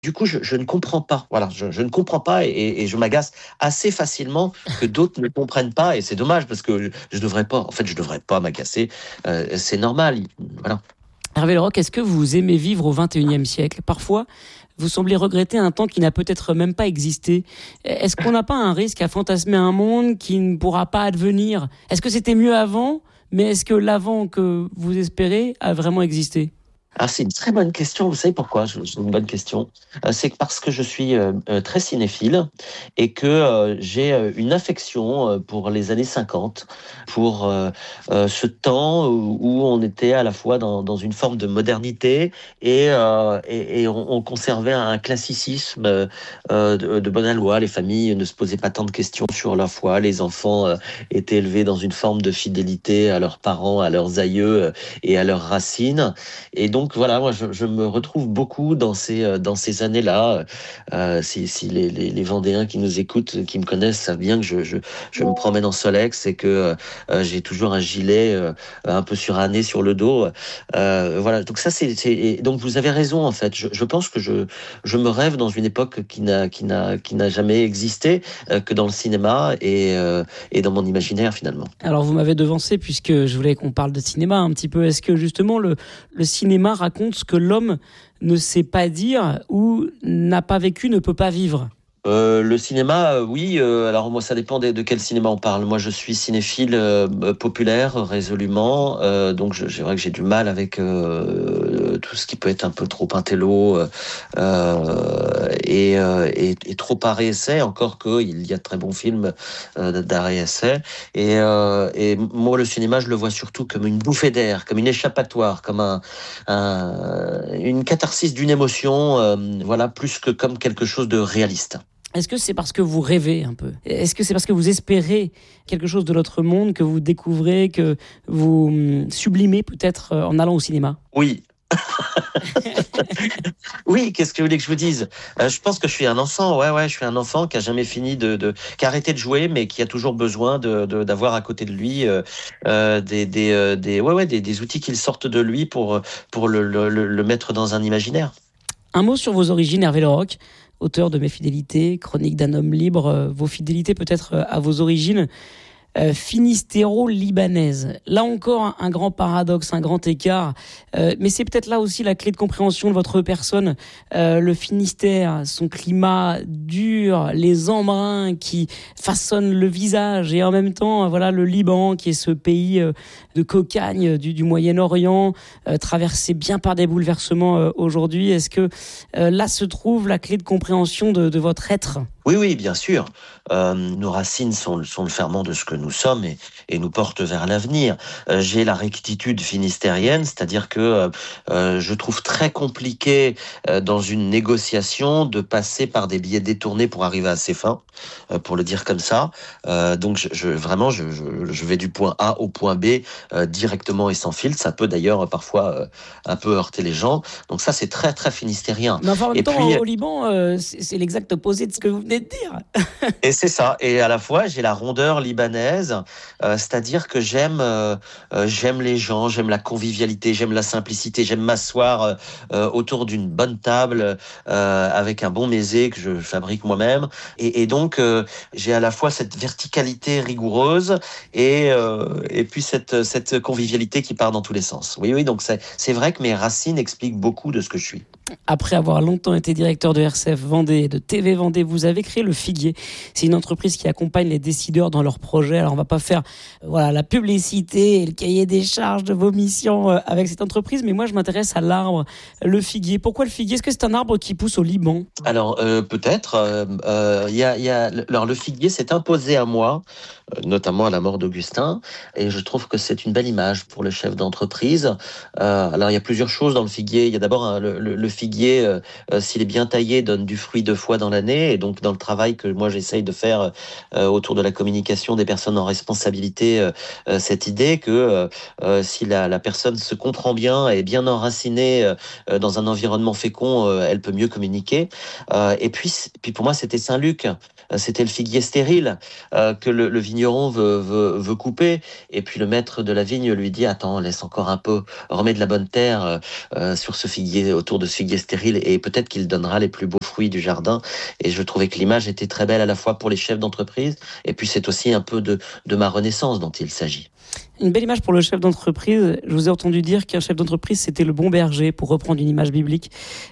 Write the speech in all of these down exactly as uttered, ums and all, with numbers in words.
Du coup, je, je ne comprends pas. Voilà, je, je ne comprends pas et, et je m'agace assez facilement que d'autres ne comprennent pas. Et c'est dommage parce que je, je devrais pas. En fait, je devrais pas m'agacer. Euh, c'est normal. Voilà. Hervé Leroc, est-ce que vous aimez vivre au vingt et unième siècle? Parfois, vous semblez regretter un temps qui n'a peut-être même pas existé. Est-ce qu'on n'a pas un risque à fantasmer un monde qui ne pourra pas advenir? Est-ce que c'était mieux avant, mais est-ce que l'avant que vous espérez a vraiment existé? Ah, c'est une très bonne question. Vous savez pourquoi? Je- C'est une bonne question. Euh, c'est parce que je suis euh, euh, très cinéphile et que euh, j'ai euh, une affection euh, pour les années cinquante, pour euh, euh, ce temps où, où on était à la fois dans, dans une forme de modernité et, euh, et, et on, on conservait un classicisme euh, euh, de, de bonne loi. Les familles ne se posaient pas tant de questions sur leur foi. Les enfants euh, étaient élevés dans une forme de fidélité à leurs parents, à leurs aïeux euh, et à leurs racines. Et donc voilà, moi je, je me retrouve beaucoup dans ces euh, dans ces années-là. Euh, si si les, les, les Vendéens qui nous écoutent, qui me connaissent, savent bien que je je, je me promène en Solex et que euh, j'ai toujours un gilet euh, un peu suranné sur le dos. Euh, voilà, donc ça c'est c'est et donc vous avez raison en fait. Je, je pense que je je me rêve dans une époque qui n'a qui n'a qui n'a jamais existé euh, que dans le cinéma et euh, et dans mon imaginaire finalement. Alors vous m'avez devancé puisque je voulais qu'on parle de cinéma un petit peu. Est-ce que justement le, le cinéma raconte ce que l'homme ne sait pas dire ou n'a pas vécu, ne peut pas vivre? Euh, le cinéma, euh, oui. Euh, alors moi, ça dépend de, de quel cinéma on parle. Moi, je suis cinéphile euh, populaire résolument, euh, donc je, c'est vrai que j'ai du mal avec euh, tout ce qui peut être un peu trop intello euh, et, euh, et, et trop arrêt essai. Encore que il y a de très bons films euh, d'arrêt essai. Et, euh, et moi, le cinéma, je le vois surtout comme une bouffée d'air, comme une échappatoire, comme un, un une catharsis d'une émotion. Euh, voilà, plus que comme quelque chose de réaliste. Est-ce que c'est parce que vous rêvez un peu? Est-ce que c'est parce que vous espérez quelque chose de l'autre monde que vous découvrez, que vous hum, sublimez peut-être euh, en allant au cinéma? Oui. Oui, qu'est-ce que vous voulez que je vous dise? Euh, je pense que je suis un enfant, ouais, ouais, je suis un enfant qui a jamais fini de, de qui a arrêté de jouer, mais qui a toujours besoin de, de- d'avoir à côté de lui euh, euh, des, des, euh, des, ouais, ouais, des, des outils qui sortent de lui pour, pour le, le, le le mettre dans un imaginaire. Un mot sur vos origines, Hervé Leroc, auteur de Mes fidélités, Chronique d'un homme libre, euh, vos fidélités peut-être euh, à vos origines. Euh, Finistero-libanaise. Là encore, un, un grand paradoxe, un grand écart. Euh, mais c'est peut-être là aussi la clé de compréhension de votre personne. Euh, le Finistère, son climat dur, les embruns qui façonnent le visage, et en même temps, voilà, le Liban, qui est ce pays euh, de cocagne du, du Moyen-Orient, euh, traversé bien par des bouleversements euh, aujourd'hui. Est-ce que euh, là se trouve la clé de compréhension de, de votre être? Oui, oui, bien sûr. Euh, nos racines sont, sont le ferment de ce que nous sommes et, et nous portent vers l'avenir. Euh, j'ai la rectitude finistérienne, c'est-à-dire que euh, euh, je trouve très compliqué euh, dans une négociation de passer par des biais détournés pour arriver à ses fins, euh, pour le dire comme ça. Euh, donc je, je, vraiment, je, je, je vais du point A au point B euh, directement et sans filtre. Ça peut d'ailleurs euh, parfois euh, un peu heurter les gens. Donc ça, c'est très, très finistérien. Mais enfin, en même Et temps, puis, au Liban, euh, c'est c'est l'exact opposé de ce que vous venez de dire. Et c'est ça. Et à la fois, j'ai la rondeur libanaise, euh, c'est-à-dire que j'aime, euh, euh, j'aime les gens, j'aime la convivialité, j'aime la simplicité, j'aime m'asseoir euh, euh, autour d'une bonne table euh, avec un bon mésé que je fabrique moi-même. Et, et donc, euh, j'ai à la fois cette verticalité rigoureuse et euh, et puis cette cette convivialité qui part dans tous les sens. Oui, oui. Donc c'est c'est vrai que mes racines expliquent beaucoup de ce que je suis. Après avoir longtemps été directeur de R C F Vendée et de T V Vendée, vous avez créé Le Figuier. C'est une entreprise qui accompagne les décideurs dans leurs projets. Alors, on va pas faire euh, voilà, la publicité et le cahier des charges de vos missions euh, avec cette entreprise, mais moi, je m'intéresse à l'arbre, le figuier. Pourquoi le figuier? Est-ce que c'est un arbre qui pousse au Liban? Alors euh, peut-être, euh, euh, il y a, il y a, alors le figuier s'est imposé à moi, euh, notamment à la mort d'Augustin, et je trouve que c'est une belle image pour le chef d'entreprise. Euh, alors il y a plusieurs choses dans le figuier. Il y a d'abord hein, le, le, le figuier, euh, euh, s'il est bien taillé, donne du fruit deux fois dans l'année, et donc dans le travail que moi j'essaye de faire euh, autour de la communication des personnes en responsabilité, euh, euh, cette idée que euh, euh, si la, la personne se comprend bien et est bien enracinée euh, dans un environnement fécond, euh, elle peut mieux communiquer. Euh, et puis, puis pour moi, c'était Saint-Luc. c'était le figuier stérile euh, que le, le vigneron veut, veut, veut couper. Et puis le maître de la vigne lui dit, attends, laisse encore un peu, remets de la bonne terre euh, sur ce figuier, autour de ce figuier stérile, et peut-être qu'il donnera les plus beaux fruits du jardin. Et je trouvais que l'image était très belle à la fois pour les chefs d'entreprise, et puis c'est aussi un peu de, de ma renaissance dont il s'agit. Une belle image pour le chef d'entreprise. Je vous ai entendu dire qu'un chef d'entreprise, c'était le bon berger, pour reprendre une image biblique. Comment ?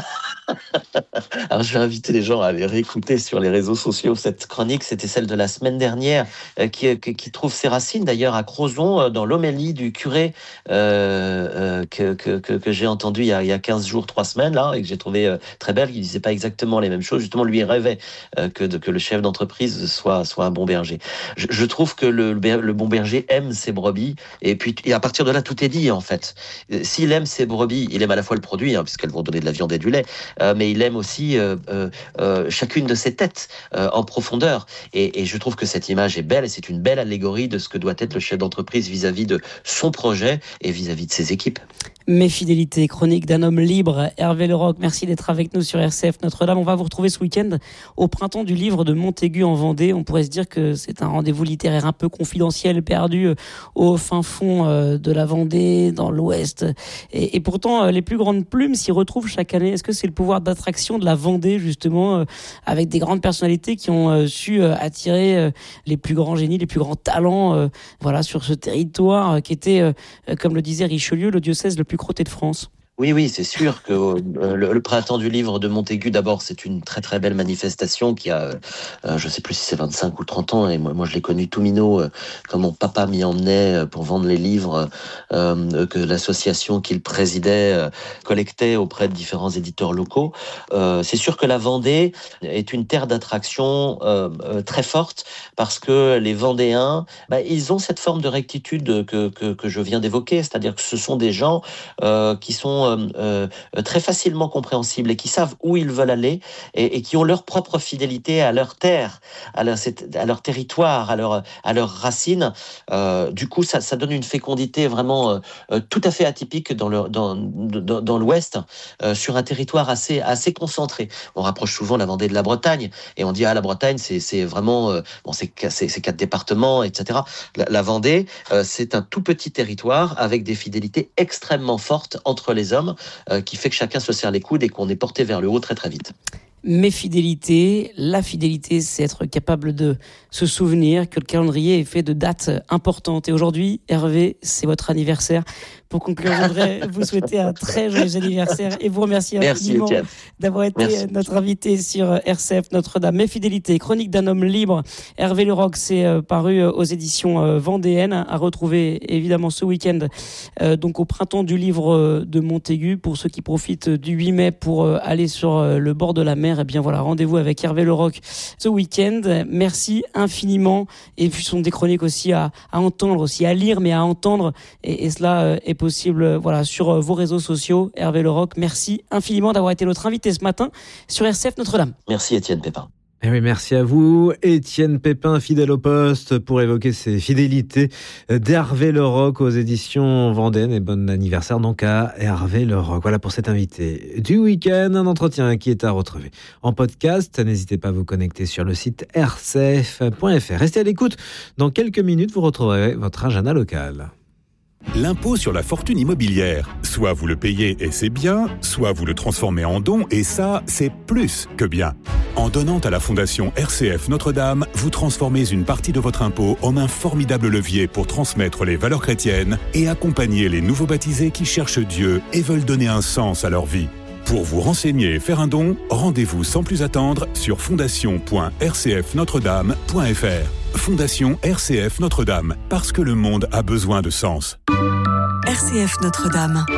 Alors je vais inviter les gens à aller réécouter sur les réseaux sociaux cette chronique, c'était celle de la semaine dernière, euh, qui, qui, qui trouve ses racines d'ailleurs à Crozon, euh, dans l'homélie du curé euh, euh, que, que, que, que j'ai entendu il y, a, il y a quinze jours, trois semaines là, et que j'ai trouvé euh, très belle. Il disait pas exactement les mêmes choses, justement lui il rêvait euh, que, de, que le chef d'entreprise soit, soit un bon berger. Je, je trouve que le, le bon berger aime ses brebis, et puis et à partir de là tout est dit en fait. S'il aime ses brebis, il aime à la fois le produit, hein, puisqu'elles vont donner de la viande et du lait, euh, mais il aime aussi euh, euh, euh, chacune de ses têtes euh, en profondeur. Et, et je trouve que cette image est belle, et c'est une belle allégorie de ce que doit être le chef d'entreprise vis-à-vis de son projet et vis-à-vis de ses équipes. Mes fidélités, chronique d'un homme libre, Hervé Leroc, merci d'être avec nous sur R C F Notre-Dame. On va vous retrouver ce week-end au printemps du livre de Montaigu en Vendée. On pourrait se dire que c'est un rendez-vous littéraire un peu confidentiel, perdu au fin fond de la Vendée, dans l'Ouest. Et, et pourtant, les plus grandes plumes s'y retrouvent chaque année. Est-ce que c'est le pouvoir d'attraction de la Vendée, justement, avec des grandes personnalités qui ont su attirer les plus grands génies, les plus grands talents, voilà, sur ce territoire qui était, comme le disait Richelieu, le diocèse le plus crotté de France? Oui, oui, c'est sûr que euh, le, le printemps du livre de Montaigu, d'abord, c'est une très très belle manifestation qui a, euh, je sais plus si c'est vingt-cinq ou trente ans, et moi, moi je l'ai connu tout minot, euh, quand mon papa m'y emmenait pour vendre les livres euh, que l'association qu'il présidait euh, collectait auprès de différents éditeurs locaux. Euh, c'est sûr que la Vendée est une terre d'attraction euh, euh, très forte, parce que les Vendéens, bah, ils ont cette forme de rectitude que, que, que je viens d'évoquer, c'est-à-dire que ce sont des gens euh, qui sont Euh, euh, très facilement compréhensibles et qui savent où ils veulent aller, et, et qui ont leur propre fidélité à leur terre, à leur, à leur territoire, à, leur, à leurs racines. Euh, du coup, ça, ça donne une fécondité vraiment euh, tout à fait atypique dans, le, dans, dans, dans l'Ouest, euh, sur un territoire assez, assez concentré. On rapproche souvent la Vendée de la Bretagne, et on dit ah la Bretagne c'est, c'est vraiment euh, bon, c'est, c'est, c'est quatre départements, et cetera. La, la Vendée, euh, c'est un tout petit territoire avec des fidélités extrêmement fortes entre les hommes, euh, qui fait que chacun se serre les coudes et qu'on est porté vers le haut très très vite. Mes fidélités, la fidélité, c'est être capable de se souvenir que le calendrier est fait de dates importantes. Et aujourd'hui, Hervé, c'est votre anniversaire. Pour conclure, je voudrais vous souhaiter un très joyeux anniversaire et vous remercier infiniment d'avoir été Merci. notre invité sur R C F Notre-Dame. Mes fidélités, chronique d'un homme libre. Hervé Leroc, c'est paru aux éditions vendéennes, à retrouver évidemment ce week-end, donc au printemps du livre de Montaigu. Pour ceux qui profitent du huit mai pour aller sur le bord de la mer, eh bien voilà, rendez-vous avec Hervé Leroc ce week-end. Merci infiniment. Et puis, ce sont des chroniques aussi à, à entendre, aussi à lire, mais à entendre. Et, et cela est possible, voilà, sur vos réseaux sociaux. Hervé Leroc, merci infiniment d'avoir été notre invité ce matin sur R C F Notre-Dame. Merci Étienne Pépin. Eh oui, merci à vous, Étienne Pépin, fidèle au poste, pour évoquer ses fidélités d'Hervé Leroc aux éditions Vendéennes. Et bon anniversaire donc à Hervé Leroc. Voilà pour cet invité du week-end, un entretien qui est à retrouver en podcast. N'hésitez pas à vous connecter sur le site r c f point f r. Restez à l'écoute. Dans quelques minutes, vous retrouverez votre agenda local. L'impôt sur la fortune immobilière. Soit vous le payez et c'est bien, soit vous le transformez en don et ça, c'est plus que bien. En donnant à la Fondation R C F Notre-Dame, vous transformez une partie de votre impôt en un formidable levier pour transmettre les valeurs chrétiennes et accompagner les nouveaux baptisés qui cherchent Dieu et veulent donner un sens à leur vie. Pour vous renseigner et faire un don, rendez-vous sans plus attendre sur fondation point r c f notre dame point f r. Fondation R C F Notre-Dame, parce que le monde a besoin de sens. R C F Notre-Dame.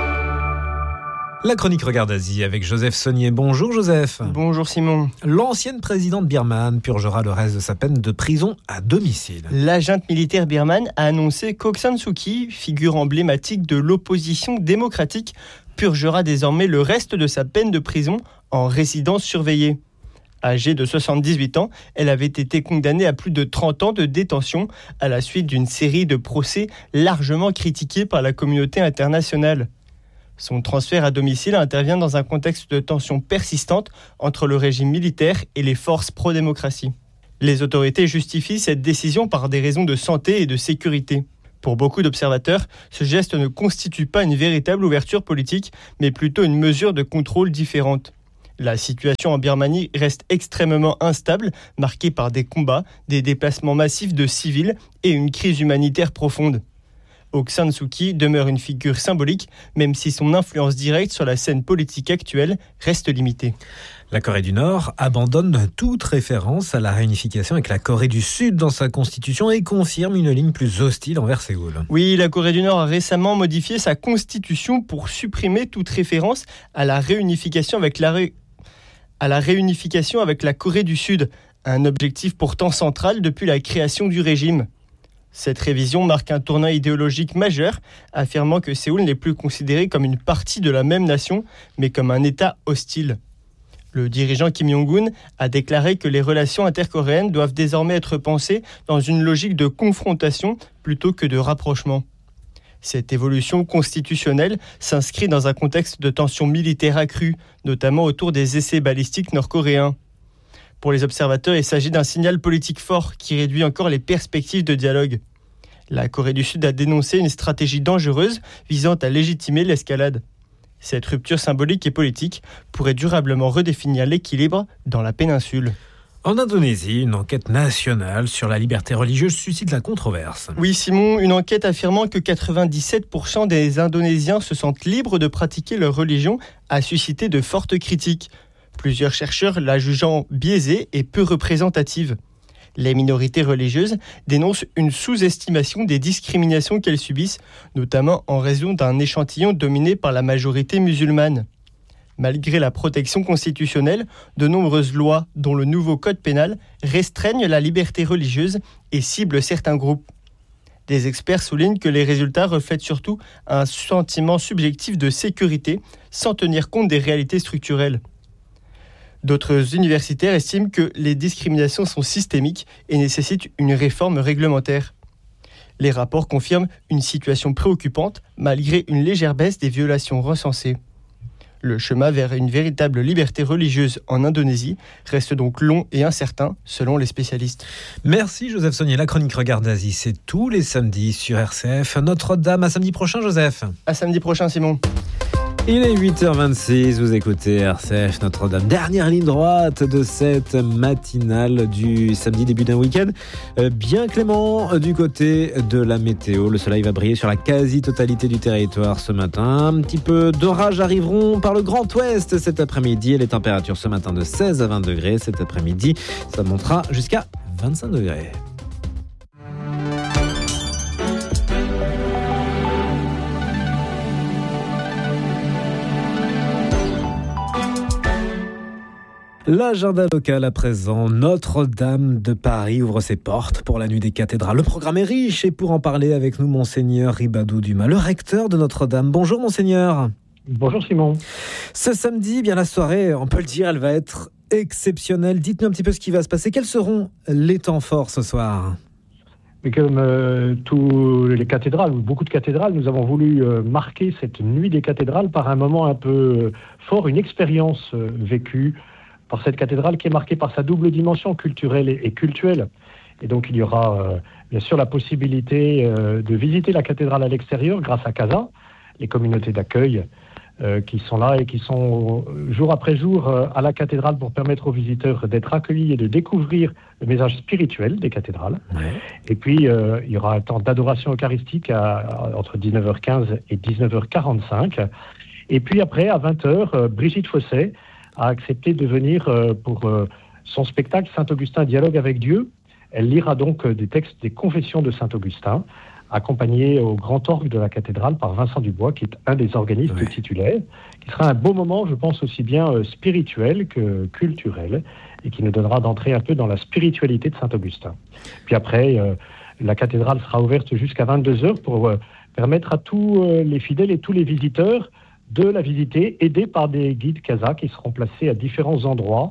La chronique Regarde Asie avec Joseph Saunier. Bonjour Joseph. Bonjour Simon. L'ancienne présidente birmane purgera le reste de sa peine de prison à domicile. La junte militaire birmane a annoncé qu'Aung San Suu Kyi, figure emblématique de l'opposition démocratique, purgera désormais le reste de sa peine de prison en résidence surveillée. Âgée de soixante-dix-huit ans, elle avait été condamnée à plus de trente ans de détention à la suite d'une série de procès largement critiqués par la communauté internationale. Son transfert à domicile intervient dans un contexte de tension persistante entre le régime militaire et les forces pro-démocratie. Les autorités justifient cette décision par des raisons de santé et de sécurité. Pour beaucoup d'observateurs, ce geste ne constitue pas une véritable ouverture politique, mais plutôt une mesure de contrôle différente. La situation en Birmanie reste extrêmement instable, marquée par des combats, des déplacements massifs de civils et une crise humanitaire profonde. Aung San Suu Kyi demeure une figure symbolique, même si son influence directe sur la scène politique actuelle reste limitée. La Corée du Nord abandonne toute référence à la réunification avec la Corée du Sud dans sa constitution et confirme une ligne plus hostile envers Séoul. Oui, la Corée du Nord a récemment modifié sa constitution pour supprimer toute référence à la réunification avec la, ré... à la réunification avec la Corée du Sud, un objectif pourtant central depuis la création du régime. Cette révision marque un tournant idéologique majeur, affirmant que Séoul n'est plus considéré comme une partie de la même nation, mais comme un État hostile. Le dirigeant Kim Jong-un a déclaré que les relations intercoréennes doivent désormais être pensées dans une logique de confrontation plutôt que de rapprochement. Cette évolution constitutionnelle s'inscrit dans un contexte de tensions militaires accrues, notamment autour des essais balistiques nord-coréens. Pour les observateurs, il s'agit d'un signal politique fort qui réduit encore les perspectives de dialogue. La Corée du Sud a dénoncé une stratégie dangereuse visant à légitimer l'escalade. Cette rupture symbolique et politique pourrait durablement redéfinir l'équilibre dans la péninsule. En Indonésie, une enquête nationale sur la liberté religieuse suscite la controverse. Oui, Simon, une enquête affirmant que quatre-vingt-dix-sept pour cent des Indonésiens se sentent libres de pratiquer leur religion a suscité de fortes critiques. Plusieurs chercheurs la jugeant biaisée et peu représentative. Les minorités religieuses dénoncent une sous-estimation des discriminations qu'elles subissent, notamment en raison d'un échantillon dominé par la majorité musulmane. Malgré la protection constitutionnelle, de nombreuses lois, dont le nouveau code pénal, restreignent la liberté religieuse et ciblent certains groupes. Des experts soulignent que les résultats reflètent surtout un sentiment subjectif de sécurité, sans tenir compte des réalités structurelles. D'autres universitaires estiment que les discriminations sont systémiques et nécessitent une réforme réglementaire. Les rapports confirment une situation préoccupante malgré une légère baisse des violations recensées. Le chemin vers une véritable liberté religieuse en Indonésie reste donc long et incertain selon les spécialistes. Merci Joseph Saunier. La chronique Regard d'Asie, c'est tous les samedis sur R C F. Notre-Dame, à samedi prochain, Joseph. À samedi prochain, Simon. Il est huit heures vingt-six, vous écoutez R C F Notre-Dame. Dernière ligne droite de cette matinale du samedi, début d'un week-end. Euh, bien clément du côté de la météo. Le soleil va briller sur la quasi-totalité du territoire ce matin. Un petit peu d'orage arriveront par le Grand Ouest cet après-midi. Et les températures ce matin de seize à vingt degrés. Cet après-midi, ça montera jusqu'à vingt-cinq degrés. L'agenda local à présent, Notre-Dame de Paris ouvre ses portes pour la nuit des cathédrales. Le programme est riche et pour en parler avec nous, Monseigneur Ribadou Dumas, le recteur de Notre-Dame. Bonjour Monseigneur. Bonjour Simon. Ce samedi, bien la soirée, on peut le dire, elle va être exceptionnelle. Dites-nous un petit peu ce qui va se passer. Quels seront les temps forts ce soir ? Mais comme euh, tous les cathédrales, ou beaucoup de cathédrales, nous avons voulu euh, marquer cette nuit des cathédrales par un moment un peu euh, fort, une expérience euh, vécue par cette cathédrale qui est marquée par sa double dimension culturelle et, et cultuelle. Et donc il y aura euh, bien sûr la possibilité euh, de visiter la cathédrale à l'extérieur grâce à Casa, les communautés d'accueil euh, qui sont là et qui sont euh, jour après jour euh, à la cathédrale pour permettre aux visiteurs d'être accueillis et de découvrir le message spirituel des cathédrales. Ouais. Et puis euh, il y aura un temps d'adoration eucharistique à, à, entre dix-neuf heures quinze et dix-neuf heures quarante-cinq. Et puis après, à vingt heures, euh, Brigitte Fosset a accepté de venir euh, pour euh, son spectacle Saint-Augustin dialogue avec Dieu. Elle lira donc euh, des textes des confessions de Saint-Augustin, accompagné au grand orgue de la cathédrale par Vincent Dubois, qui est un des organistes ouais. titulaires, qui sera un beau moment, je pense, aussi bien euh, spirituel que culturel, et qui nous donnera d'entrer un peu dans la spiritualité de Saint-Augustin. Puis après, euh, la cathédrale sera ouverte jusqu'à vingt-deux heures pour euh, permettre à tous euh, les fidèles et tous les visiteurs de la visiter, aidés par des guides Casa qui seront placés à différents endroits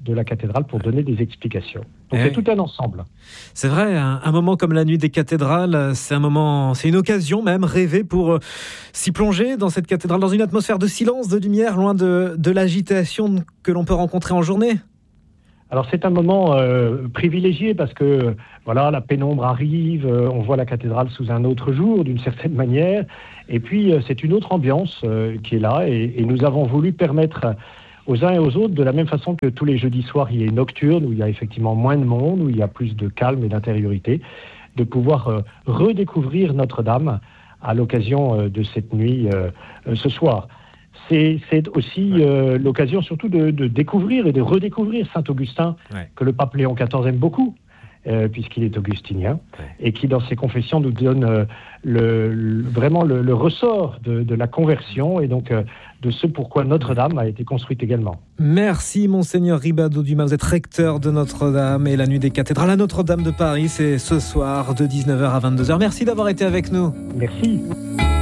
de la cathédrale pour donner des explications. Donc Eh c'est tout un ensemble. C'est vrai, un, un moment comme la nuit des cathédrales, c'est un moment, c'est une occasion même rêvée pour euh, s'y plonger dans cette cathédrale, dans une atmosphère de silence, de lumière, loin de, de l'agitation que l'on peut rencontrer en journée. Alors c'est un moment euh, privilégié parce que voilà, la pénombre arrive, euh, on voit la cathédrale sous un autre jour d'une certaine manière, et puis euh, c'est une autre ambiance euh, qui est là, et, et nous avons voulu permettre aux uns et aux autres, de la même façon que tous les jeudis soirs, il y a une nocturne où il y a effectivement moins de monde, où il y a plus de calme et d'intériorité, de pouvoir euh, redécouvrir Notre-Dame à l'occasion euh, de cette nuit euh, euh, ce soir. C'est, c'est aussi euh, l'occasion surtout de, de découvrir et de redécouvrir Saint-Augustin, Ouais. que le pape Léon quatorze aime beaucoup, euh, puisqu'il est augustinien, Ouais. et qui dans ses confessions nous donne euh, le, le- vraiment le, le ressort de, de la conversion, et donc euh, de ce pourquoi Notre-Dame a été construite également. Merci Monseigneur Ribado-Dumas, vous êtes recteur de Notre-Dame et la nuit des cathédrales à Notre-Dame de Paris, c'est ce soir de dix-neuf heures à vingt-deux heures. Merci d'avoir été avec nous. Merci.